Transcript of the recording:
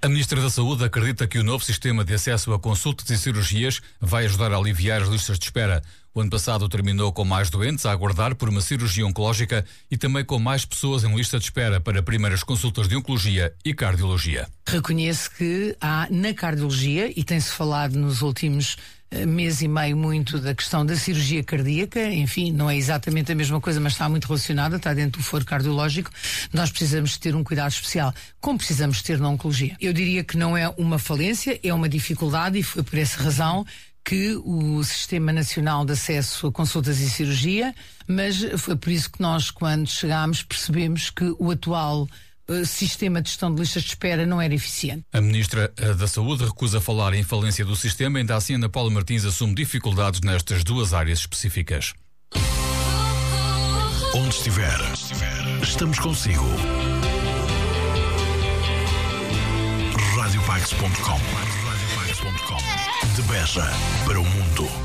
A Ministra da Saúde acredita que o novo sistema de acesso a consultas e cirurgias vai ajudar a aliviar as listas de espera. O ano passado terminou com mais doentes a aguardar por uma cirurgia oncológica e também com mais pessoas em lista de espera para primeiras consultas de oncologia e cardiologia. Reconheço que há na cardiologia, e tem-se falado nos últimos mês e meio muito da questão da cirurgia cardíaca, enfim, não é exatamente a mesma coisa, mas está muito relacionada, está dentro do foro cardiológico. Nós precisamos ter um cuidado especial, como precisamos ter na oncologia. Eu diria que não é uma falência, é uma dificuldade, e foi por essa razão que o Sistema Nacional de Acesso a Consultas e Cirurgia, mas foi por isso que nós, quando chegámos, percebemos que o atual sistema de gestão de listas de espera não era eficiente. A Ministra da Saúde recusa falar em falência do sistema, ainda assim Ana Paula Martins assume dificuldades nestas duas áreas específicas. Onde estiver, estamos consigo. Radiopax.com. De Beja para o mundo.